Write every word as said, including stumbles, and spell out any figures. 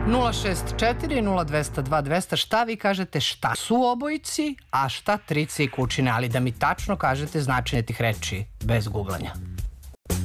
nula šest četiri nula dva zero dva dva zero zero. Šta vi kažete šta su obojci, a šta trice i kučine, ali da mi tačno kažete značenje tih reči bez guglanja.